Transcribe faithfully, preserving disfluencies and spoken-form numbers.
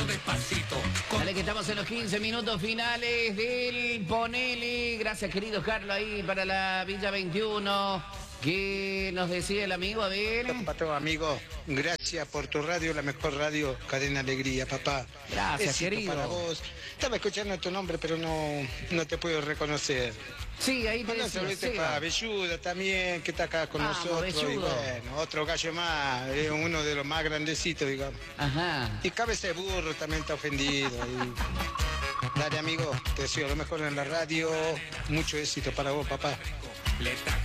despacito. Con... Dale que estamos en los quince minutos finales del Ponele. Gracias, querido Carlos, ahí para la Villa veintiuno. ¿Qué nos decía el amigo? A ver. Pato, amigo, gracias por tu radio, la mejor radio, Cadena Alegría, papá. Gracias, Éxito querido. para vos. Estaba escuchando tu nombre, pero no, no te puedo reconocer. Sí, ahí te Bueno, decía, saludete Seba. para Belludo también, que está acá con Vamos, nosotros. Y Belludo. bueno, otro gallo más, es uno de los más grandecitos, digamos. Ajá. Y cabeza de burro también está ofendido. Y... Dale, amigo, te deseo lo mejor en la radio. Mucho éxito para vos, papá. completa